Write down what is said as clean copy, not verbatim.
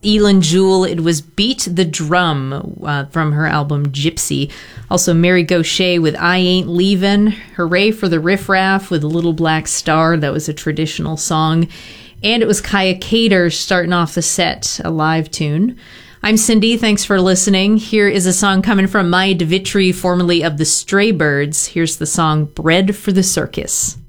Elin Jewell, it was Beat the Drum from her album Gypsy. Also Mary Gaucher with I Ain't Leavin'. Hooray for the Riff Raff with Little Black Star. That was a traditional song. And it was Kaya Cater starting off the set, a live tune. I'm Cindy. Thanks for listening. Here is a song coming from Maya DeVitri, formerly of the Stray Birds. Here's the song Bread for the Circus.